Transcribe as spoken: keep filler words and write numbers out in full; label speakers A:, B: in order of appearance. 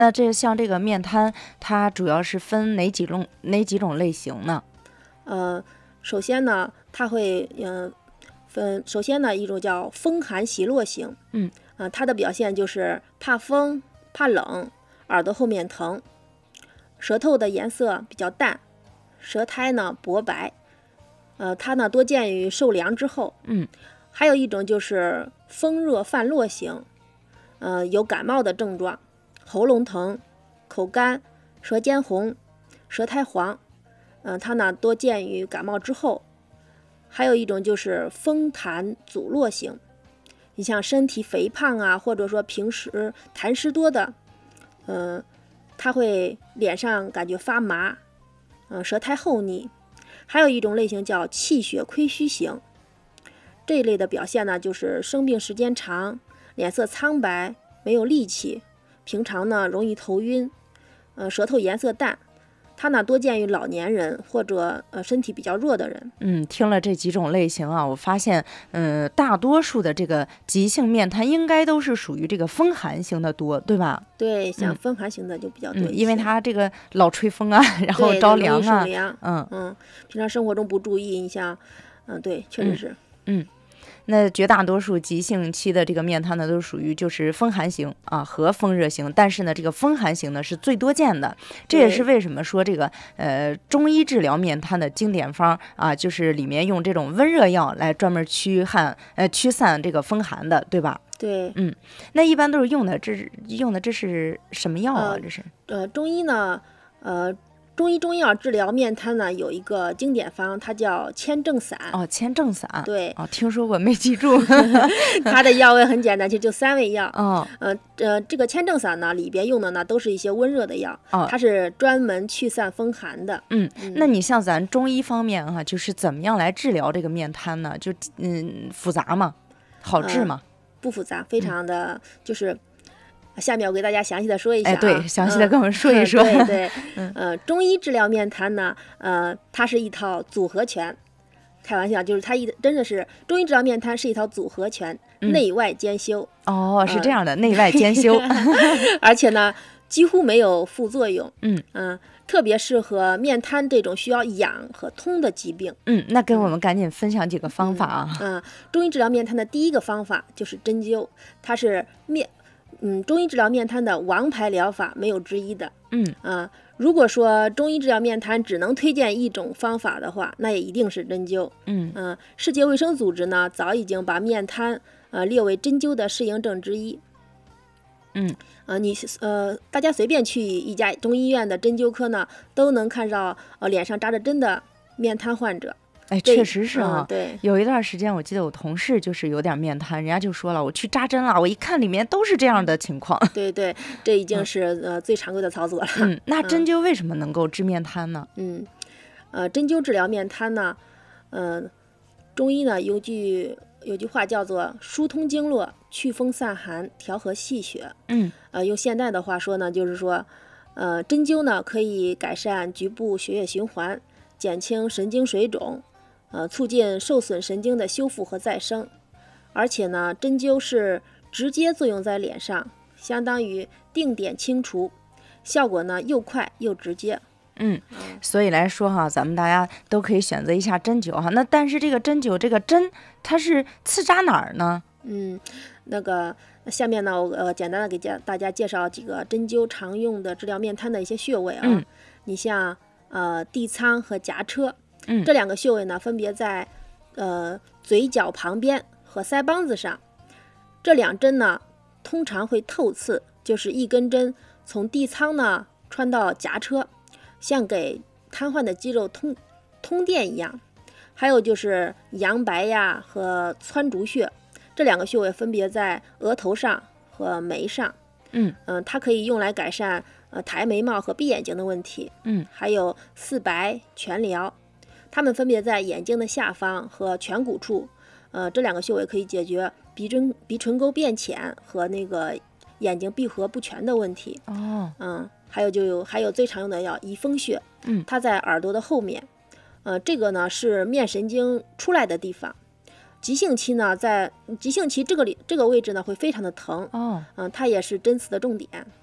A: 那这像这个面瘫，它主要是分哪几种哪几种类型呢？
B: 呃，首先呢，它会嗯、呃、分，首先呢一种叫风寒袭落型，
A: 嗯，
B: 啊、呃，它的表现就是怕风、怕冷，耳朵后面疼，舌头的颜色比较淡，舌苔呢薄白，呃，它呢多见于受凉之后。
A: 嗯，
B: 还有一种就是风热泛络型，呃，有感冒的症状，喉咙疼、口干、舌尖红、舌苔黄，呃，它呢多见于感冒之后。还有一种就是风痰阻络型，你像身体肥胖啊，或者说平时痰湿多的，呃，它会脸上感觉发麻，呃，舌苔厚腻。还有一种类型叫气血亏虚型，这一类的表现呢，就是生病时间长，脸色苍白，没有力气，平常呢容易头晕，呃，舌头颜色淡。它呢多见于老年人或者呃身体比较弱的人。
A: 嗯，听了这几种类型啊，我发现，嗯、呃，大多数的这个急性面瘫应该都是属于这个风寒型的多，对吧？
B: 对，像风寒型的就比较多一些，
A: 嗯、因为它这个老吹风啊，然后着凉啊，
B: 凉
A: 嗯
B: 嗯，平常生活中不注意，你像，嗯，对，确实是，
A: 嗯。嗯那绝大多数急性期的这个面瘫呢，都属于就是风寒型啊和风热型，但是呢，这个风寒型呢是最多见的。这也是为什么说这个呃中医治疗面瘫的经典方啊，就是里面用这种温热药来专门驱寒呃驱散这个风寒的，对吧？
B: 对，
A: 嗯，那一般都是用的这是用的这是什么药啊？
B: 呃、
A: 这是
B: 呃中医呢，呃。中医中药治疗面瘫呢，有一个经典方，它叫千正散。
A: 哦，千正散。
B: 对，
A: 哦，听说过没记住。
B: 它的药味很简单，其实就三味药。
A: 哦，
B: 呃呃，这个千正散呢，里边用的呢都是一些温热的药，
A: 哦，
B: 它是专门驱散风寒的。
A: 嗯，嗯那你像咱中医方面哈、啊，就是怎么样来治疗这个面瘫呢？就嗯复杂吗？好治吗？
B: 呃、不复杂，非常的、嗯、就是。下面我给大家详细的说一下、啊，
A: 哎，对，详细的跟我们说一说。
B: 嗯、对对，嗯、呃，中医治疗面瘫呢，呃，它是一套组合拳。开玩笑，就是它一真的是中医治疗面瘫是一套组合拳，
A: 嗯、
B: 内外兼修。
A: 哦，是这样的，呃、内外兼修，
B: 而且呢，几乎没有副作用。
A: 嗯
B: 嗯、呃，特别适合面瘫这种需要养和通的疾病。
A: 嗯，那跟我们赶紧分享几个方法啊。
B: 嗯，呃、中医治疗面瘫的第一个方法就是针灸，它是面。嗯，中医治疗面瘫的王牌疗法没有之一的。
A: 嗯
B: 啊、呃，如果说中医治疗面瘫只能推荐一种方法的话，那也一定是针灸。
A: 嗯
B: 嗯、呃，世界卫生组织呢早已经把面瘫呃列为针灸的适应症之一。
A: 嗯，
B: 呃，你呃，大家随便去一家中医院的针灸科呢，都能看到呃脸上扎着针的面瘫患者。
A: 哎，确实是啊、
B: 嗯。对，
A: 有一段时间我记得我同事就是有点面瘫，人家就说了，我去扎针了，我一看里面都是这样的情况。
B: 对对，这已经是、嗯、呃最常规的操作了。
A: 嗯，那针灸为什么能够治面瘫呢？
B: 嗯，呃，针灸治疗面瘫呢，呃，中医呢有句有句话叫做疏通经络、祛风散寒、调和气血。
A: 嗯，
B: 呃，用现代的话说呢，就是说，呃，针灸呢可以改善局部血液循环，减轻神经水肿。呃，促进受损神经的修复和再生，而且呢，针灸是直接作用在脸上，相当于定点清除，效果呢又快又直接。
A: 嗯，所以来说哈，咱们大家都可以选择一下针灸哈。那但是这个针灸这个针，它是刺扎哪儿呢？
B: 嗯，那个下面呢，我呃简单的给大家介绍几个针灸常用的治疗面瘫的一些穴位啊。
A: 嗯、
B: 你像呃地仓和颊车。
A: 嗯，
B: 这两个穴位呢，分别在呃嘴角旁边和腮帮子上。这两针呢，通常会透刺，就是一根针从地仓呢穿到颊车，像给瘫痪的肌肉通通电一样。还有就是阳白呀和窜竹穴，这两个穴位分别在额头上和眉上。
A: 嗯
B: 嗯、呃，它可以用来改善呃抬眉毛和闭眼睛的问题。
A: 嗯，
B: 还有四白、全髎。它们分别在眼睛的下方和颧骨处，呃，这两个穴位可以解决鼻针、鼻唇沟变浅和那个眼睛闭合不全的问题。
A: 哦，
B: 嗯，还有就有还有最常用的叫仪风穴，
A: 嗯，
B: 它在耳朵的后面，呃，这个呢是面神经出来的地方。急性期呢，在急性期这个里这个位置呢会非常的疼。
A: 哦，
B: 嗯、呃，它也是针刺的重点。